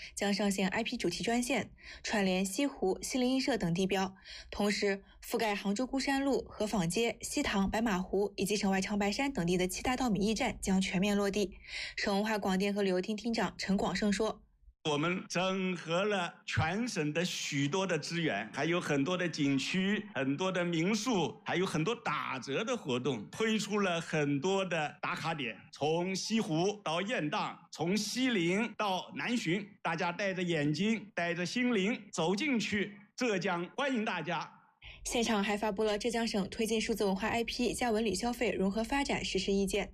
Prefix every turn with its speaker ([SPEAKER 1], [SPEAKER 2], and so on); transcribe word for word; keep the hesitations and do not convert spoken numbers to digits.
[SPEAKER 1] 将上线 I P 主题专线，串联西湖、西泠印社等地标，同时覆盖杭州孤山路、河坊街、西塘、白马湖以及省外长白山等地的七大稻米驿站将全面落地。省文化广电和旅游厅厅长陈广胜说，
[SPEAKER 2] 我们整合了全省的许多的资源，还有很多的景区、很多的民宿，还有很多打折的活动，推出了很多的打卡点，从西湖到雁荡，从西泠到南浔，大家带着眼睛、带着心灵走进去，浙江欢迎大家。
[SPEAKER 1] 现场还发布了浙江省推进数字文化 I P 加文旅消费融合发展实施意见。